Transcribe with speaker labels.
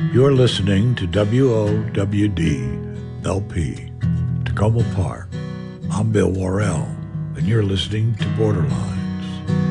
Speaker 1: You're listening to WOWD LP, Tacoma Park. I'm Bill Worrell, and you're listening to Borderline.